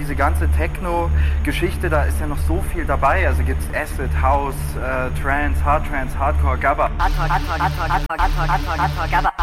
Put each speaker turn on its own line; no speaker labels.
diese ganze Techno-Geschichte, da ist ja noch so viel dabei. Also gibt's Acid, House, Trance, Hardcore, Gabba.